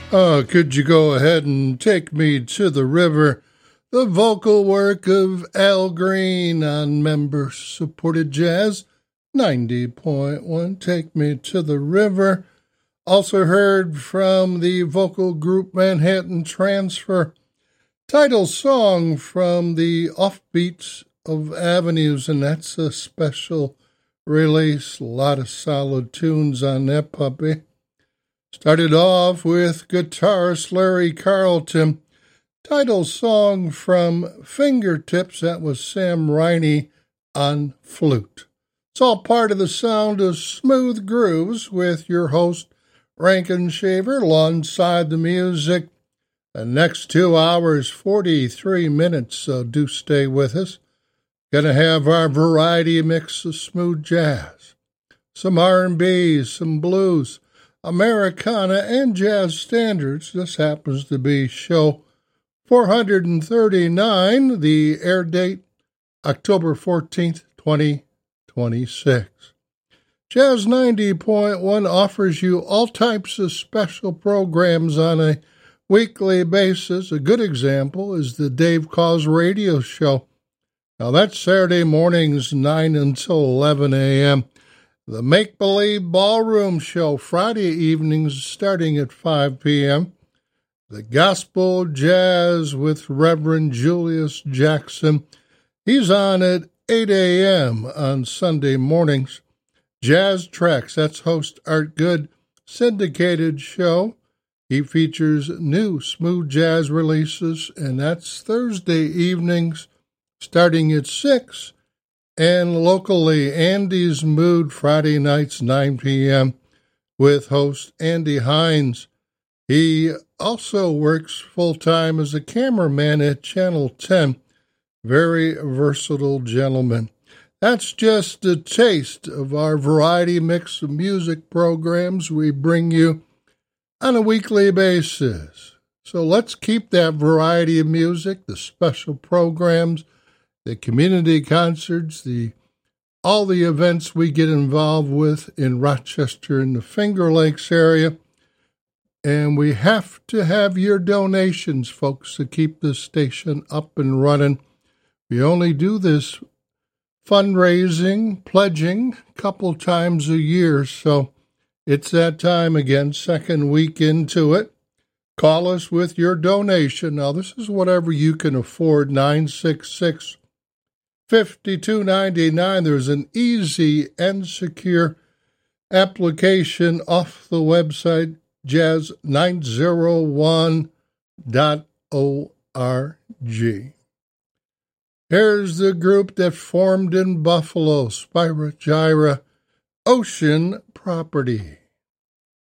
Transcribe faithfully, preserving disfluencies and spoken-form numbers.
Oh, could you go ahead and take me to the river? The vocal work of Al Green on member-supported jazz. ninety point one, Take Me to the River. Also heard from the vocal group Manhattan Transfer. Title song from the Offbeats of Avenues, and that's a special release. A lot of solid tunes on that puppy. Started off with guitarist Larry Carlton. Title song from Fingertips, that was Sam Riney on flute. It's all part of the sound of Smooth Grooves with your host, Rankin Shaver, alongside the music. The next two hours, forty-three minutes, so do stay with us. Gonna have our variety mix of smooth jazz, some R and B, some blues, Americana, and jazz standards. This happens to be show four thirty-nine, the air date October fourteenth, twenty twenty-six. Jazz ninety point one offers you all types of special programs on a weekly basis. A good example is the Dave Cause radio show. Now that's Saturday mornings, nine until eleven a.m. The Make Believe Ballroom Show, Friday evenings starting at five p.m. The Gospel Jazz with Reverend Julius Jackson. He's on at eight a.m. on Sunday mornings. Jazz Tracks, that's host Art Good, syndicated show. He features new smooth jazz releases, and that's Thursday evenings starting at six. And locally, Andy's Mood, Friday nights, nine p.m. with host Andy Hines. He also works full-time as a cameraman at Channel ten. Very versatile gentleman. That's just a taste of our variety mix of music programs we bring you on a weekly basis. So let's keep that variety of music, the special programs, the community concerts, the all the events we get involved with in Rochester and the Finger Lakes area. And we have to have your donations, folks, to keep this station up and running. We only do this fundraising, pledging, a couple times a year, so it's that time again, second week into it. Call us with your donation. Now, this is whatever you can afford, nine six six, five two nine nine. There's an easy and secure application off the website, jazz nine oh one dot org. Here's the group that formed in Buffalo, Spyra Gyra, Ocean Property.